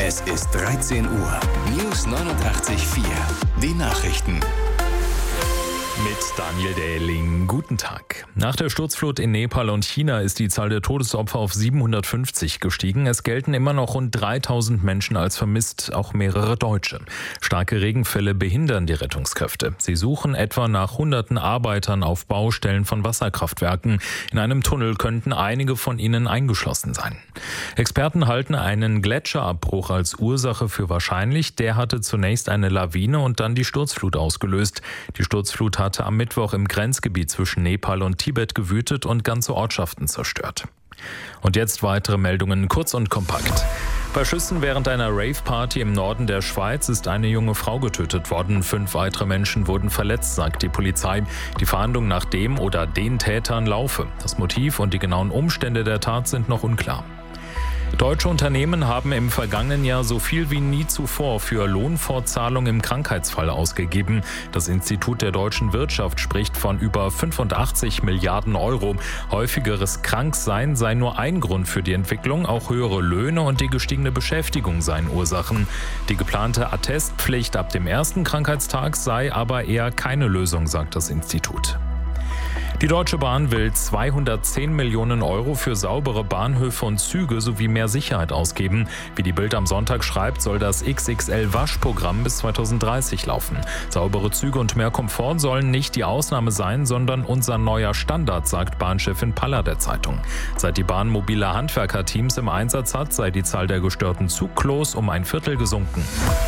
Es ist 13 Uhr. News 89.4. Die Nachrichten. Mit Daniel Dähling. Guten Tag. Nach der Sturzflut in Nepal und China ist die Zahl der Todesopfer auf 750 gestiegen. Es gelten immer noch rund 3000 Menschen als vermisst, auch mehrere Deutsche. Starke Regenfälle behindern die Rettungskräfte. Sie suchen etwa nach hunderten Arbeitern auf Baustellen von Wasserkraftwerken. In einem Tunnel könnten einige von ihnen eingeschlossen sein. Experten halten einen Gletscherabbruch als Ursache für wahrscheinlich. Der hatte zunächst eine Lawine und dann die Sturzflut ausgelöst. Die Sturzflut hatte am Mittwoch im Grenzgebiet zwischen Nepal und Tibet gewütet und ganze Ortschaften zerstört. Und jetzt weitere Meldungen, kurz und kompakt. Bei Schüssen während einer Rave-Party im Norden der Schweiz ist eine junge Frau getötet worden. 5 weitere Menschen wurden verletzt, sagt die Polizei. Die Fahndung nach dem oder den Tätern laufe. Das Motiv und die genauen Umstände der Tat sind noch unklar. Deutsche Unternehmen haben im vergangenen Jahr so viel wie nie zuvor für Lohnfortzahlung im Krankheitsfall ausgegeben. Das Institut der deutschen Wirtschaft spricht von über 85 Milliarden Euro. Häufigeres Kranksein sei nur ein Grund für die Entwicklung. Auch höhere Löhne und die gestiegene Beschäftigung seien Ursachen. Die geplante Attestpflicht ab dem ersten Krankheitstag sei aber eher keine Lösung, sagt das Institut. Die Deutsche Bahn will 210 Millionen Euro für saubere Bahnhöfe und Züge sowie mehr Sicherheit ausgeben. Wie die Bild am Sonntag schreibt, soll das XXL-Waschprogramm bis 2030 laufen. Saubere Züge und mehr Komfort sollen nicht die Ausnahme sein, sondern unser neuer Standard, sagt Bahnchefin Paller der Zeitung. Seit die Bahn mobile Handwerkerteams im Einsatz hat, sei die Zahl der gestörten Zugklos um ein Viertel gesunken.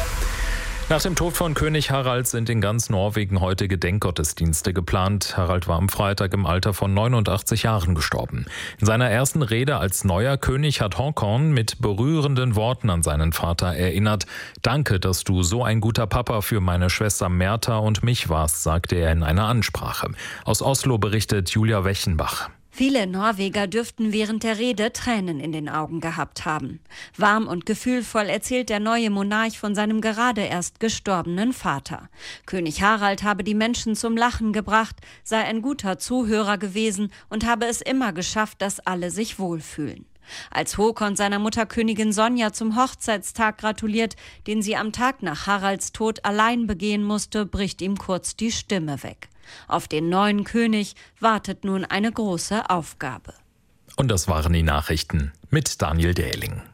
Nach dem Tod von König Harald sind in ganz Norwegen heute Gedenkgottesdienste geplant. Harald war am Freitag im Alter von 89 Jahren gestorben. In seiner ersten Rede als neuer König hat Håkon mit berührenden Worten an seinen Vater erinnert. Danke, dass du so ein guter Papa für meine Schwester Märtha und mich warst, sagte er in einer Ansprache. Aus Oslo berichtet Julia Wechenbach. Viele Norweger dürften während der Rede Tränen in den Augen gehabt haben. Warm und gefühlvoll erzählt der neue Monarch von seinem gerade erst gestorbenen Vater. König Harald habe die Menschen zum Lachen gebracht, sei ein guter Zuhörer gewesen und habe es immer geschafft, dass alle sich wohlfühlen. Als Håkon seiner Mutter Königin Sonja zum Hochzeitstag gratuliert, den sie am Tag nach Haralds Tod allein begehen musste, bricht ihm kurz die Stimme weg. Auf den neuen König wartet nun eine große Aufgabe. Und das waren die Nachrichten mit Daniel Dähling.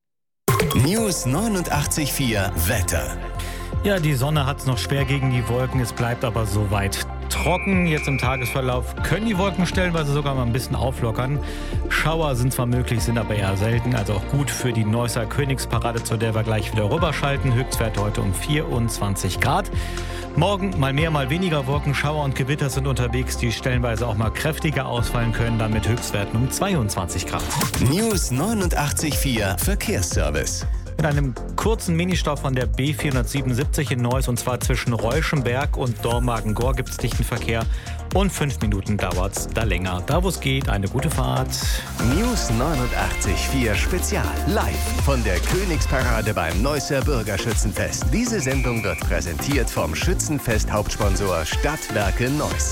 News 89.4 Wetter. Ja, die Sonne hat es noch schwer gegen die Wolken, es bleibt aber soweit trocken. Jetzt im Tagesverlauf können die Wolken stellenweise sogar mal ein bisschen auflockern. Schauer sind zwar möglich, sind aber eher selten, also auch gut für die Neusser Königsparade, zu der wir gleich wieder rüberschalten. Höchstwerte heute um 24 Grad. Morgen mal mehr, mal weniger Wolken, Schauer und Gewitter sind unterwegs, die stellenweise auch mal kräftiger ausfallen können, dann mit Höchstwerten um 22 Grad. News 89.4 Verkehrsservice. Mit einem kurzen Ministau von der B477 in Neuss, und zwar zwischen Reuschenberg und Dormagen-Gohr gibt es dichten Verkehr und 5 Minuten dauert es da länger. Da wo es geht, eine gute Fahrt. News 89.4 Spezial. Live von der Königsparade beim Neusser Bürgerschützenfest. Diese Sendung wird präsentiert vom Schützenfest-Hauptsponsor Stadtwerke Neuss.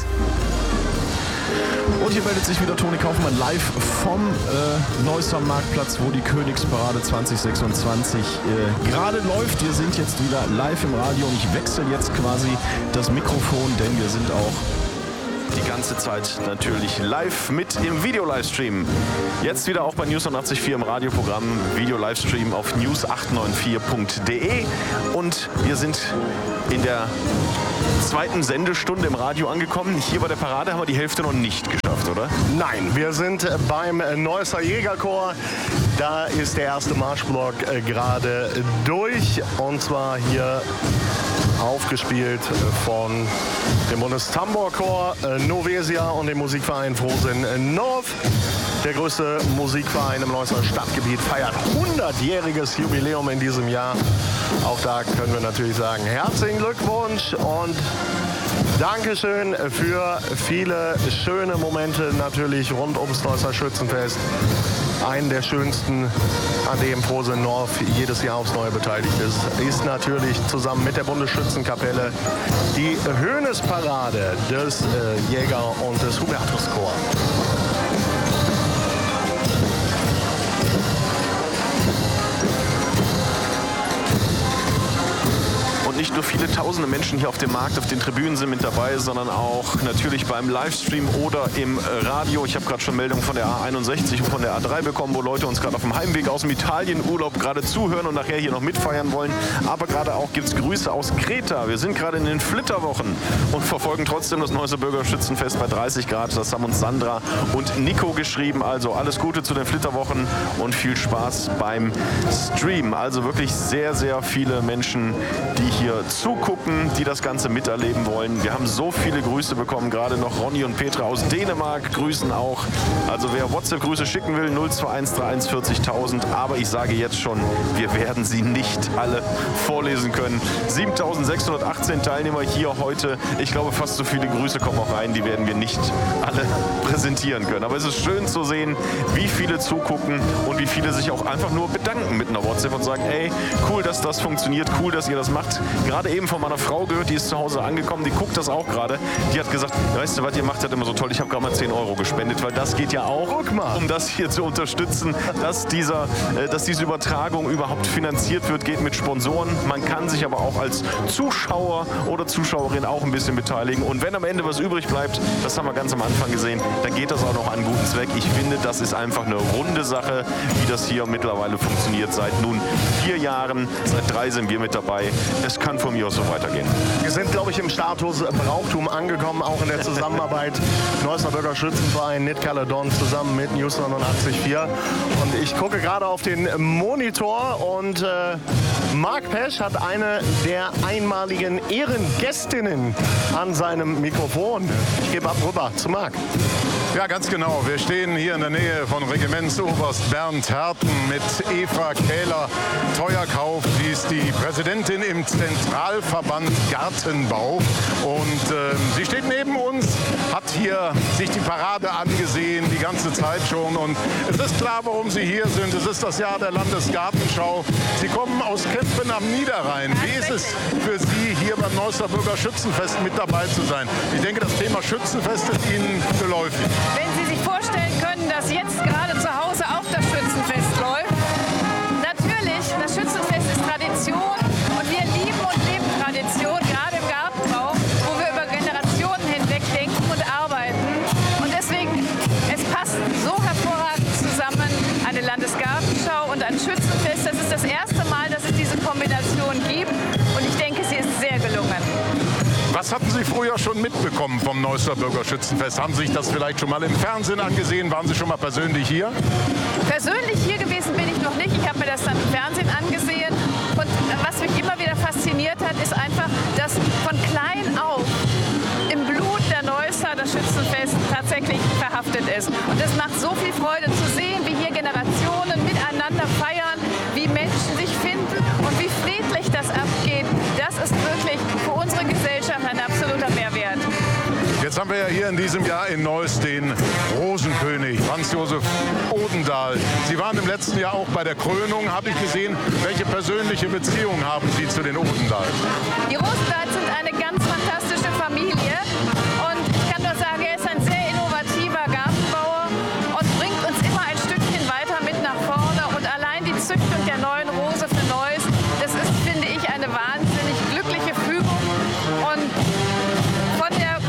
Und hier meldet sich wieder Toni Kaufmann live vom Neusser Marktplatz, wo die Königsparade 2026 gerade läuft. Wir sind jetzt wieder live im Radio und ich wechsle jetzt quasi das Mikrofon, denn wir sind auch die ganze Zeit natürlich live mit im Video-Livestream. Jetzt wieder auch bei News 89.4 im Radioprogramm, Video-Livestream auf news894.de und wir sind in der zweiten Sendestunde im Radio angekommen. Hier bei der Parade haben wir die Hälfte noch nicht geschafft, oder? Nein, wir sind beim Neusser Jägerchor. Da ist der erste Marschblock gerade durch und zwar hier aufgespielt von dem Bundestambourchor Novesia und dem Musikverein Frohsinn North. Der größte Musikverein im Neusser Stadtgebiet feiert 100-jähriges Jubiläum in diesem Jahr. Auch da können wir natürlich sagen, herzlichen Glückwunsch und Dankeschön für viele schöne Momente natürlich rund ums Neusser Schützenfest. Einen der schönsten, an dem Frohsinn North jedes Jahr aufs Neue beteiligt ist natürlich zusammen mit der Bundesschützenkapelle die Hoeneß-Parade des Jäger- und des Hubertuschor. nur viele tausende Menschen hier auf dem Markt, auf den Tribünen sind mit dabei, sondern auch natürlich beim Livestream oder im Radio. Ich habe gerade schon Meldungen von der A61 und von der A3 bekommen, wo Leute uns gerade auf dem Heimweg aus dem Italienurlaub gerade zuhören und nachher hier noch mitfeiern wollen. Aber gerade auch gibt es Grüße aus Kreta. Wir sind gerade in den Flitterwochen und verfolgen trotzdem das Neusser Bürgerschützenfest bei 30 Grad. Das haben uns Sandra und Nico geschrieben. Also alles Gute zu den Flitterwochen und viel Spaß beim Stream. Also wirklich sehr, sehr viele Menschen, die hier zugucken, die das Ganze miterleben wollen. Wir haben so viele Grüße bekommen, gerade noch Ronny und Petra aus Dänemark grüßen auch. Also wer WhatsApp-Grüße schicken will, 02131 40.000. Aber ich sage jetzt schon, wir werden sie nicht alle vorlesen können. 7.618 Teilnehmer hier heute. Ich glaube, fast so viele Grüße kommen auch rein, die werden wir nicht alle präsentieren können. Aber es ist schön zu sehen, wie viele zugucken und wie viele sich auch einfach nur bedanken mit einer WhatsApp und sagen, ey, cool, dass das funktioniert, cool, dass ihr das macht. Gerade eben von meiner Frau gehört, die ist zu Hause angekommen, die guckt das auch gerade. Die hat gesagt, weißt du, was ihr macht, das immer so toll, ich habe gerade mal 10 € gespendet, weil das geht ja auch, um das hier zu unterstützen, dass diese Übertragung überhaupt finanziert wird, geht mit Sponsoren. Man kann sich aber auch als Zuschauer oder Zuschauerin auch ein bisschen beteiligen. Und wenn am Ende was übrig bleibt, das haben wir ganz am Anfang gesehen, dann geht das auch noch an guten Zweck. Ich finde, das ist einfach eine runde Sache, wie das hier mittlerweile funktioniert. Seit nun 4 Jahren, seit 3 sind wir mit dabei. Es kann von mir aus so weitergehen. Wir sind, glaube ich, im Status Brauchtum angekommen, auch in der Zusammenarbeit Neusser Bürgerschützenverein Nidcaledon zusammen mit News 89.4. Und ich gucke gerade auf den Monitor und Mark Pesch hat eine der einmaligen Ehrengästinnen an seinem Mikrofon. Ich gebe ab rüber zu Mark. Ja, ganz genau. Wir stehen hier in der Nähe von Regimentsoberst Bernd Herten mit Eva Kähler Teuerkauf. Sie ist die Präsidentin im Zentralverband Gartenbau. Und sie steht neben uns, hat hier sich die Parade angesehen, die ganze Zeit schon. Und es ist klar, warum Sie hier sind. Es ist das Jahr der Landesgartenschau. Sie kommen aus Kempen am Niederrhein. Wie ist es für Sie, hier beim Neusser Bürgerschützenfest mit dabei zu sein? Ich denke, das Thema Schützenfest ist Ihnen geläufig. Wenn Sie sich vorstellen können, dass jetzt gerade zu Hause auch das Schützenfest läuft. Natürlich, das Schützenfest ist Tradition und wir lieben und leben Tradition, gerade im Gartenbau, wo wir über Generationen hinweg denken und arbeiten. Und deswegen, es passt so hervorragend zusammen, eine Landesgartenschau und ein Schützenfest. Das ist das erste Mal, dass es diese Kombination gibt und ich denke, sie ist sehr gelungen. Was hatten Sie früher schon mitbekommen vom Neusser Bürgerschützenfest? Haben Sie sich das vielleicht schon mal im Fernsehen angesehen? Waren Sie schon mal persönlich hier? Persönlich hier gewesen bin ich noch nicht. Ich habe mir das dann im Fernsehen angesehen. Und was mich immer wieder fasziniert hat, ist einfach, dass von klein auf im Blut der Neusser das Schützenfest tatsächlich verhaftet ist. Und es macht so viel Freude zu sehen, wie hier Generationen miteinander feiern, wie Menschen sich finden und wie friedlich das abgeht. Das ist wirklich für unsere Gesellschaft ein absoluter Mehrwert. Jetzt haben wir ja hier in diesem Jahr in Neuss den Rosenkönig, Franz Josef Odendahl. Sie waren im letzten Jahr auch bei der Krönung, habe ich gesehen. Welche persönliche Beziehung haben Sie zu den Odendahls? Die Rodendahls sind eine ganz fantastische Familie. Und ich kann nur sagen, er ist ein sehr innovativer Gartenbauer und bringt uns immer ein Stückchen weiter mit nach vorne. Und allein die Züchtung der neuen Rose für Neuss, das ist, finde ich, eine wahnsinnig glückliche Fügung. Und von der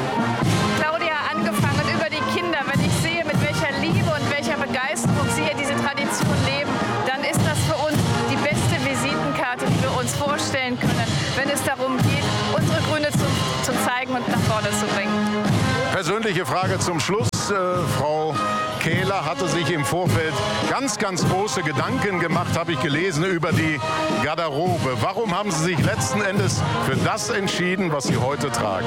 Claudia angefangen über die Kinder, wenn ich sehe, mit welcher Liebe und welcher Begeisterung sie hier diese Tradition leben, dann ist das für uns die beste Visitenkarte, die wir uns vorstellen können, wenn es darum geht, unsere Grüne zu zeigen und nach vorne zu bringen. Persönliche Frage zum Schluss. Frau Kähler hatte sich im Vorfeld ganz, ganz große Gedanken gemacht, habe ich gelesen, über die Garderobe. Warum haben Sie sich letzten Endes für das entschieden, was Sie heute tragen?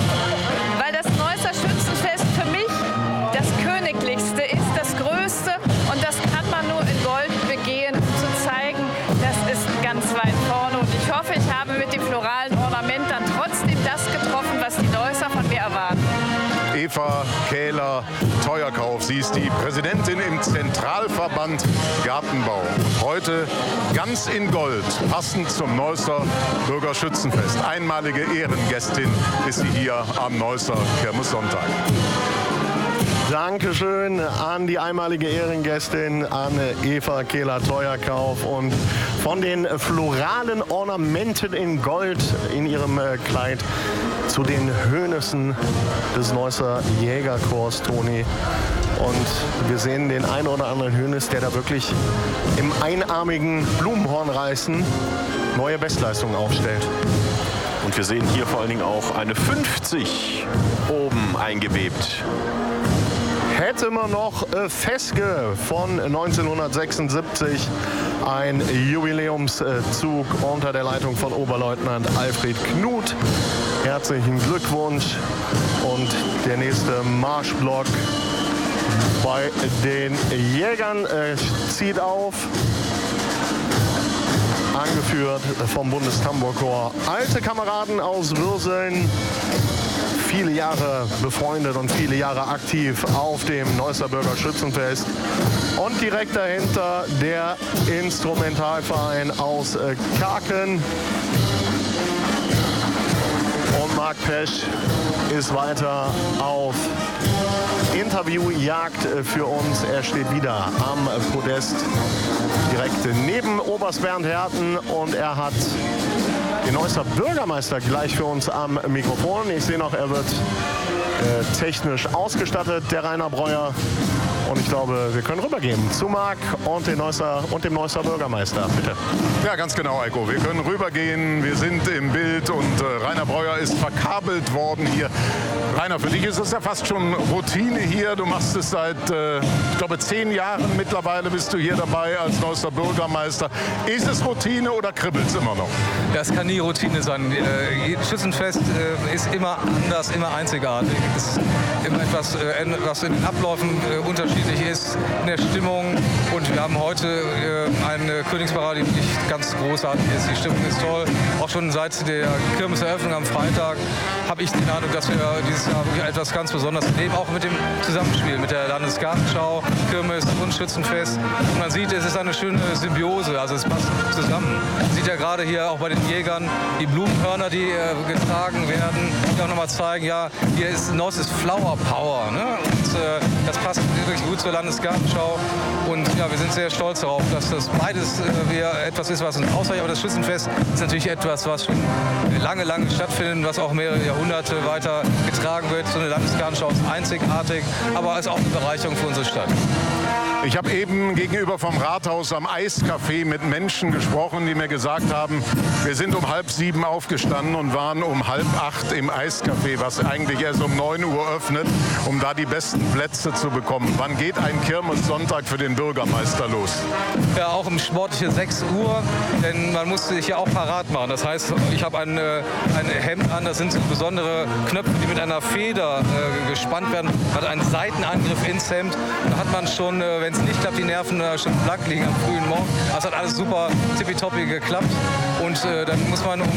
Weil das Neusser Schützenfest für mich das Königlichste ist, das Größte. Und das kann man nur in Gold begehen, um zu zeigen, das ist ganz weit vorne. Und ich hoffe, ich habe mit dem floralen Ornament dann trotzdem das getroffen, was die Neusser von mir erwarten. Eva Kähler Teuerkauf, sie ist die Präsidentin im Zentralverband Gartenbau. Heute ganz in Gold, passend zum Neusser Bürgerschützenfest. Einmalige Ehrengästin ist sie hier am Neusser Kirmessonntag. Dankeschön an die einmalige Ehrengästin, an Eva Kehler-Teuerkauf. Und von den floralen Ornamenten in Gold in ihrem Kleid zu den Höhnissen des Neusser Jägerchors, Toni. Und wir sehen den einen oder anderen Höhnis, der da wirklich im einarmigen Blumenhornreißen neue Bestleistungen aufstellt. Und wir sehen hier vor allen Dingen auch eine 50 oben eingewebt. Hätte man noch Feske von 1976, ein Jubiläumszug unter der Leitung von Oberleutnant Alfred Knut. Herzlichen Glückwunsch und der nächste Marschblock bei den Jägern zieht auf. Angeführt vom Bundestambourchor. Alte Kameraden aus Würseln, viele Jahre befreundet und viele Jahre aktiv auf dem Neusser Bürgerschützenfest. Und direkt dahinter der Instrumentalverein aus Kaken. Und Marc Pesch ist weiter auf Interviewjagd für uns. Er steht wieder am Podest direkt neben Oberst Bernd Herten und er hat den Neusser Bürgermeister gleich für uns am Mikrofon. Ich sehe noch, er wird technisch ausgestattet, der Rainer Breuer. Und ich glaube, wir können rübergehen zu Marc und dem Neusser Bürgermeister. Bitte. Ja, ganz genau, Eiko. Wir können rübergehen. Wir sind im Bild und Rainer Breuer ist verkabelt worden hier. Rainer, für dich ist es ja fast schon Routine hier. Du machst es seit, ich glaube, 10 Jahren mittlerweile bist du hier dabei als Neusser Bürgermeister. Ist es Routine oder kribbelt es immer noch? Ja, es kann nie Routine sein. Schützenfest ist immer anders, immer einzigartig. Es ist immer etwas, was in den Abläufen unterschiedlich ist, in der Stimmung. Und wir haben heute eine Königsparade, die wirklich ganz großartig ist. Die Stimmung ist toll. Auch schon seit der Kirmeseröffnung am Freitag habe ich den Eindruck, dass wir dieses Jahr wirklich etwas ganz Besonderes erleben. Auch mit dem Zusammenspiel mit der Landesgartenschau, Kirmes und Schützenfest. Und man sieht, es ist eine schöne Symbiose. Also es passt zusammen. Man sieht ja gerade hier auch bei den Jägern die Blumenhörner, die getragen werden, die auch nochmal zeigen, ja, hier ist Neuss ist Flower Power. Ne? Und das passt wirklich gut zur Landesgartenschau. Und ja, wir sind sehr stolz darauf, dass das beides etwas ist, was uns auszeichnet. Aber das Schützenfest ist natürlich etwas, was schon lange stattfindet, was auch mehrere Jahrhunderte weiter getragen wird. So eine Landesgartenschau ist einzigartig, aber ist auch eine Bereicherung für unsere Stadt. Ich habe eben gegenüber vom Rathaus am Eiscafé mit Menschen gesprochen, die mir gesagt haben, wir sind um 6:30 aufgestanden und waren um 7:30 im Eiscafé, was eigentlich erst um 9 Uhr öffnet, um da die besten Plätze zu bekommen. Wann geht ein Kirmessonntag für den Bürgermeister los? Ja, auch um sportliche 6 Uhr, denn man muss sich ja auch parat machen. Das heißt, ich habe ein Hemd an, das sind so besondere Knöpfe, die mit einer Feder gespannt werden. Man hat einen Seitenangriff ins Hemd. Da hat man schon, wenn es nicht klappt, die Nerven schon blank liegen am frühen Morgen. Das hat alles super tippitoppi geklappt. Und dann muss man um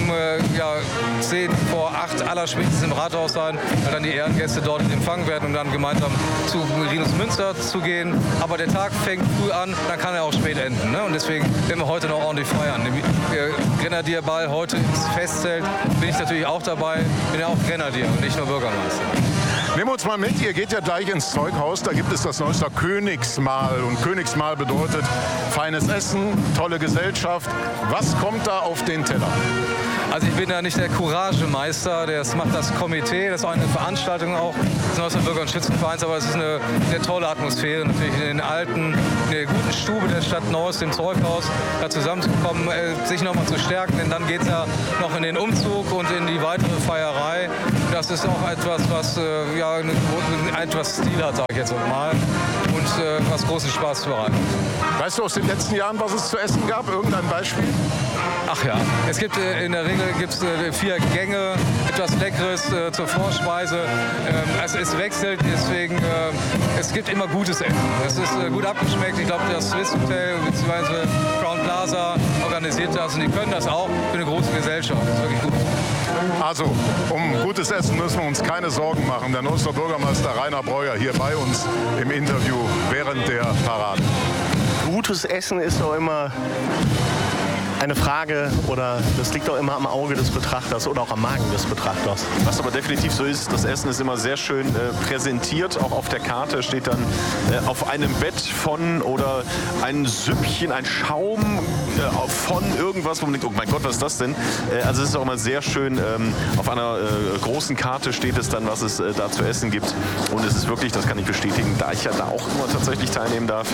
7:50 allerspätestens im Rathaus sein, weil dann die Ehrengäste dort empfangen werden, um dann gemeinsam zu Marinus Münster zu gehen. Aber der Tag fängt früh an, dann kann er auch spät enden. Ne? Und deswegen werden wir heute noch ordentlich feiern. Der Grenadierball heute ins Festzelt, bin ich natürlich auch dabei, bin ja auch Grenadier und nicht nur Bürgermeister. Nehmen wir uns mal mit, ihr geht ja gleich ins Zeughaus, da gibt es das Neusser Königsmahl. Und Königsmahl bedeutet feines Essen, tolle Gesellschaft. Was kommt da auf den Teller? Also ich bin ja nicht der Couragemeister, das macht das Komitee, das ist auch eine Veranstaltung auch des Neusser Bürger- und Schützenvereins, aber es ist eine sehr tolle Atmosphäre, natürlich in der guten Stube der Stadt Neuss, dem Zeughaus, da zusammenzukommen, sich nochmal zu stärken, denn dann geht es ja noch in den Umzug und in die weitere Feierei. Das ist auch etwas, was etwas Stil hat, sage ich jetzt mal, und was großen Spaß bereitet. Weißt du aus den letzten Jahren, was es zu essen gab? Irgendein Beispiel? Ach ja, es gibt in der Regel 4 Gänge, etwas Leckeres zur Vorspeise. Es wechselt, deswegen es gibt immer gutes Essen. Es ist gut abgeschmeckt. Ich glaube, das Swiss Hotel bzw. Crown Plaza organisiert das und die können das auch für eine große Gesellschaft. Das ist wirklich gut. Also, um gutes Essen müssen wir uns keine Sorgen machen. Der Neusser Bürgermeister Rainer Breuer hier bei uns im Interview während der Parade. Gutes Essen ist doch immer eine Frage, oder das liegt auch immer am Auge des Betrachters oder auch am Magen des Betrachters. Was aber definitiv so ist, das Essen ist immer sehr schön präsentiert. Auch auf der Karte steht dann auf einem Bett von oder ein Süppchen, ein Schaum von irgendwas, wo man denkt, oh mein Gott, was ist das denn? Also es ist auch immer sehr schön, auf einer großen Karte steht es dann, was es da zu essen gibt. Und es ist wirklich, das kann ich bestätigen, da ich ja da auch immer tatsächlich teilnehmen darf,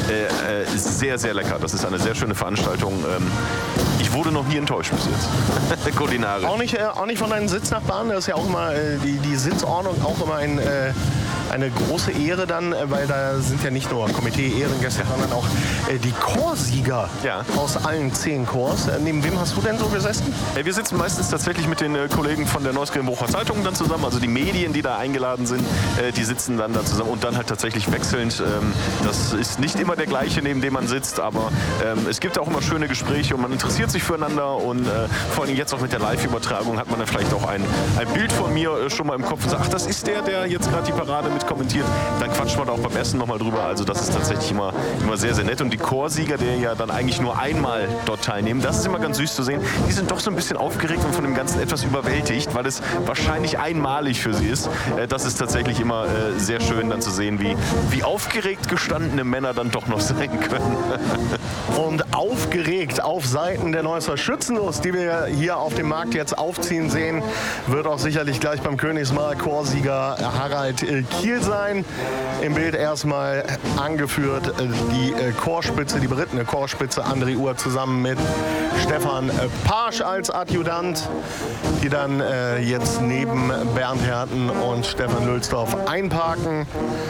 sehr, sehr lecker. Das ist eine sehr schöne Veranstaltung. Ich wurde noch nie enttäuscht bis jetzt. Kulinarisch. Auch nicht von deinen Sitznachbarn, das ist ja auch immer die Sitzordnung auch immer eine große Ehre dann, weil da sind ja nicht nur Komitee-Ehrengäste, sondern auch die Chorsieger aus allen 10 Chors. Neben wem hast du denn so gesessen? Wir sitzen meistens tatsächlich mit den Kollegen von der Neuskirchenbrucher Zeitung dann zusammen, also die Medien, die da eingeladen sind, die sitzen dann da zusammen und dann halt tatsächlich wechselnd. Das ist nicht immer der gleiche, neben dem man sitzt, aber es gibt auch immer schöne Gespräche und man interessiert sich füreinander und vor allem jetzt auch mit der Live-Übertragung hat man dann vielleicht auch ein Bild von mir schon mal im Kopf und sagt, ach, das ist der jetzt gerade die Parade mit kommentiert. Dann quatscht man auch beim Essen nochmal drüber. Also das ist tatsächlich immer sehr, sehr nett. Und die Chorsieger, die ja dann eigentlich nur einmal dort teilnehmen, das ist immer ganz süß zu sehen. Die sind doch so ein bisschen aufgeregt und von dem Ganzen etwas überwältigt, weil es wahrscheinlich einmalig für sie ist. Das ist tatsächlich immer sehr schön dann zu sehen, wie aufgeregt gestandene Männer dann doch noch sein können. Und aufgeregt auf Seiten der Neusser Schützenlust, die wir hier auf dem Markt jetzt aufziehen sehen, wird auch sicherlich gleich beim Königsmahl Chorsieger Harald Kiel sein. Im Bild erstmal angeführt die Chorspitze, die berittene Chorspitze André Uhr zusammen mit Stefan Pasch als Adjutant, die dann jetzt neben Bernd Herten und Stefan Lülsdorf einparken.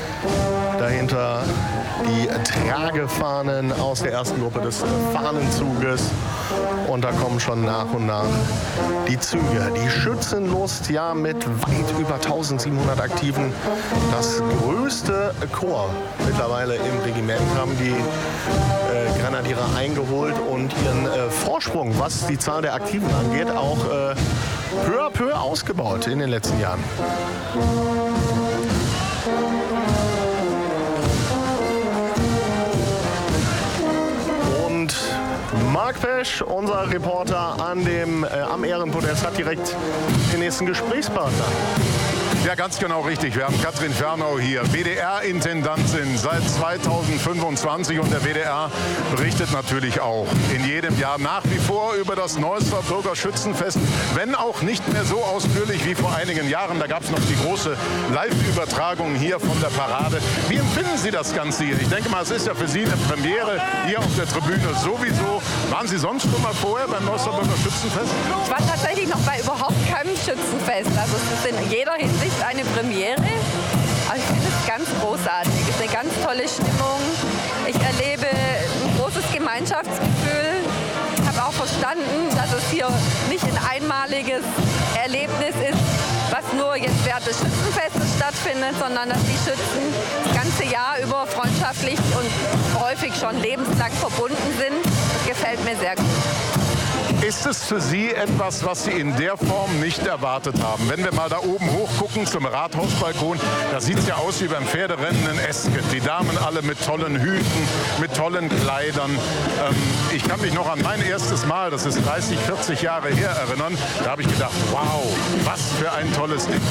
Dahinter die Tragefahnen aus der ersten Gruppe des Fahnenzuges. Und da kommen schon nach und nach die Züge. Die Schützenlust, ja, mit weit über 1700 Aktiven. Das größte Korps mittlerweile im Regiment, haben die Grenadiere eingeholt und ihren Vorsprung, was die Zahl der Aktiven angeht, auch peu à peu ausgebaut in den letzten Jahren. Marc Pesch, unser Reporter am Ehrenpodest, hat direkt den nächsten Gesprächspartner. Ja, ganz genau richtig. Wir haben Katrin Fernau hier, WDR-Intendantin seit 2025 und der WDR berichtet natürlich auch in jedem Jahr nach wie vor über das Neusser Bürgerschützenfest, wenn auch nicht mehr so ausführlich wie vor einigen Jahren. Da gab es noch die große Live-Übertragung hier von der Parade. Wie empfinden Sie das Ganze hier? Ich denke mal, es ist ja für Sie eine Premiere hier auf der Tribüne sowieso. Waren Sie sonst schon mal vorher beim Neusser Bürgerschützenfest? Ich war tatsächlich noch bei überhaupt keinem Schützenfest. Also es ist in jeder Hinsicht eine Premiere. Aber ich finde es ganz großartig. Es ist eine ganz tolle Stimmung. Ich erlebe ein großes Gemeinschaftsgefühl. Ich habe auch verstanden, dass es hier nicht ein einmaliges Erlebnis ist, was nur jetzt während des Schützenfestes stattfindet, sondern dass die Schützen das ganze Jahr über freundschaftlich und häufig schon lebenslang verbunden sind. Das gefällt mir sehr gut. Ist es für Sie etwas, was Sie in der Form nicht erwartet haben? Wenn wir mal da oben hochgucken zum Rathausbalkon, da sieht es ja aus wie beim Pferderennen in Esket. Die Damen alle mit tollen Hüten, mit tollen Kleidern. Ich kann mich noch an mein erstes Mal, das ist 30, 40 Jahre her, erinnern. Da habe ich gedacht, wow, was für ein tolles Ding.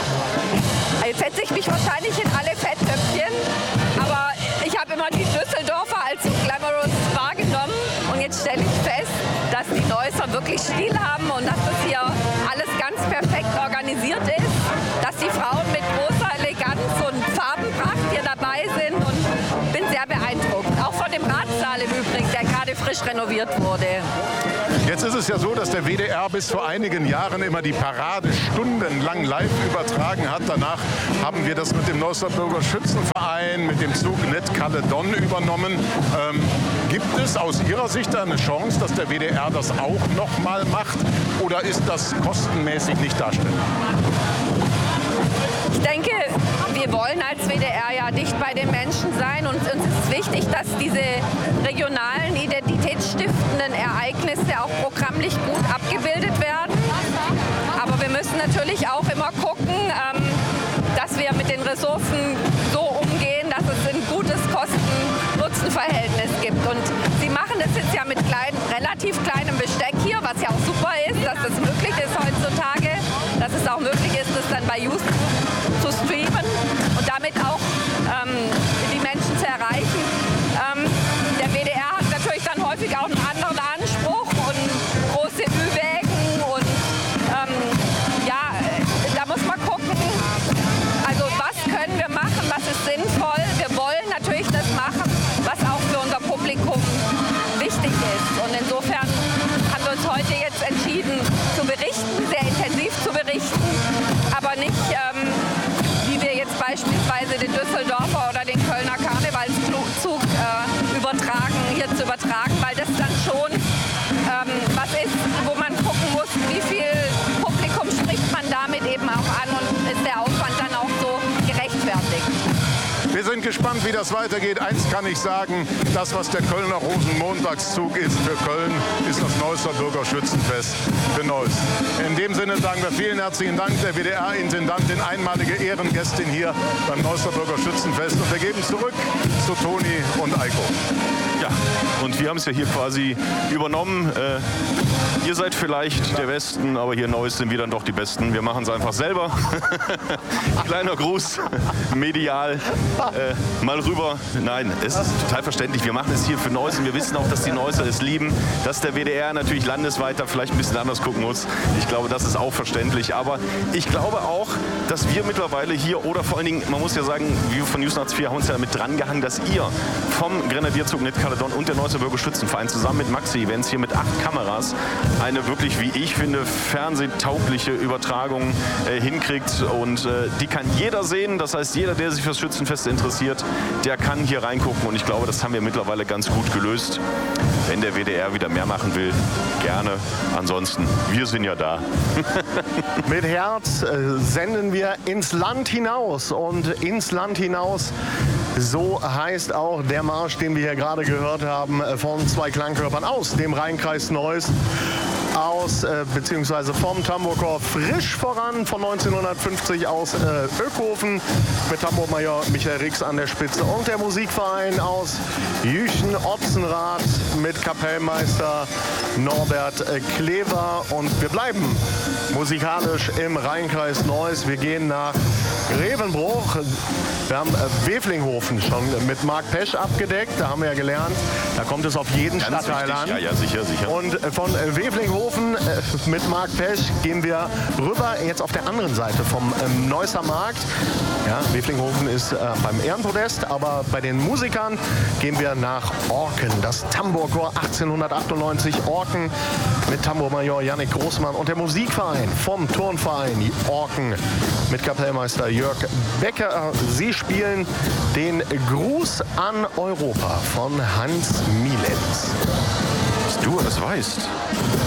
Jetzt setze ich mich wahrscheinlich in alle Fetttöpfchen, aber ich habe immer die Düsseldorfer als so glamorous wahrgenommen. Und jetzt stelle ich fest, dass die Neusser wirklich Stil haben und dass das hier alles ganz perfekt organisiert ist. Dass die Frauen mit großer Eleganz und Farbenpracht hier dabei sind und bin sehr beeindruckt. Auch von dem Ratssaal im Übrigen, der gerade frisch renoviert wurde. Jetzt ist es ja so, dass der WDR bis vor einigen Jahren immer die Parade stundenlang live übertragen hat. Danach haben wir das mit dem Neusser Bürgerschützenverein, mit dem Zug Net Caledon übernommen. Gibt es aus Ihrer Sicht eine Chance, dass der WDR das auch noch mal macht? Oder ist das kostenmäßig nicht darstellbar? Ich denke, wir wollen als WDR ja dicht bei den Menschen sein und uns ist wichtig, dass diese regionalen, identitätsstiftenden Ereignisse auch programmlich gut abgebildet werden. Aber wir müssen natürlich auch immer gucken, dass wir mit den Ressourcen so umgehen, dass es ein gutes Kosten-Nutzen-Verhältnis gibt. Und Sie machen das jetzt ja mit relativ kleinen was ja auch super ist, dass das möglich ist heutzutage, dass es auch möglich ist, das dann bei YouTube zu streamen und damit auch die Menschen zu erreichen. Der WDR hat natürlich dann häufig auch einen anderen Anspruch und große Ü-Wägen und da muss man gucken, also was können wir machen, was ist sinnvoll. Wir wollen natürlich das machen, was auch für unser Publikum wichtig ist. Und insofern haben wir uns heute jetzt entschieden zu berichten, sehr intensiv zu berichten, aber nicht wie wir jetzt beispielsweise den Düsseldorfer oder den Kölner Karnevalszug hier zu übertragen, weil das dann schon was ist, wo man gucken muss, wie viel Publikum spricht man damit eben auch an und ist der Aufwand dann auch so gerechtfertigt. Wir sind gespannt, wie das weitergeht. Eins kann ich sagen, das, was der Kölner Rosenmontagszug ist für Köln, ist das Neusser Bürgerschützenfest für Neuss. In dem Sinne sagen wir vielen herzlichen Dank der WDR-Intendantin, einmalige Ehrengästin hier beim Neusser Bürgerschützenfest. Und wir geben zurück zu Toni und Eiko. Ja, und wir haben es ja hier quasi übernommen. Ihr seid vielleicht der Westen, aber hier in Neuss sind wir dann doch die Besten. Wir machen es einfach selber. Kleiner Gruß, medial, mal rüber. Nein, es ist total verständlich. Wir machen es hier für Neuss und wir wissen auch, dass die Neusser es lieben, dass der WDR natürlich landesweit da vielleicht ein bisschen anders gucken muss. Ich glaube, das ist auch verständlich. Aber ich glaube auch, dass wir mittlerweile hier oder vor allen Dingen, man muss ja sagen, wir von Newsnights 4 haben uns ja damit dran gehangen, dass ihr vom Grenadierzug Nidkaledon und der Neusser Bürgerschützenverein zusammen mit Maxi Events hier mit 8 Kameras eine wirklich, wie ich finde, fernsehtaugliche Übertragung hinkriegt. Und die kann jeder sehen. Das heißt, jeder, der sich fürs Schützenfest interessiert, der kann hier reingucken. Und ich glaube, das haben wir mittlerweile ganz gut gelöst. Wenn der WDR wieder mehr machen will, gerne. Ansonsten, wir sind ja da. Mit Herz senden wir ins Land hinaus. Und ins Land hinaus, so heißt auch der Marsch, den wir hier gerade gehört haben, von 2 Klangkörpern aus dem Rheinkreis Neuss. Beziehungsweise vom Tambourchor Frisch voran von 1950 aus Ökhofen mit Tambourmajor Michael Rix an der Spitze und der Musikverein aus Jüchen-Otzenrath mit Kapellmeister Norbert Klever. Und wir bleiben musikalisch im Rheinkreis Neuss. Wir gehen nach Grevenbruch. Wir haben Weflinghofen schon mit Marc Pesch abgedeckt. Da haben wir ja gelernt, da kommt es auf jeden Ganz Stadtteil wichtig. an. Ja, sicher, sicher. Und von Weflinghofen mit Marc Pesch gehen wir rüber, jetzt auf der anderen Seite vom Neusser Markt. Ja, Weflinghofen ist beim Ehrenpodest, aber bei den Musikern gehen wir nach Orken. Das Tambourchor 1898 Orken mit Tambourmajor Jannik Großmann und der Musikverein vom Turnverein Orken mit Kapellmeister Jörg Becker. Sie spielen den Gruß an Europa von Hans Mielens. Dass du das weißt.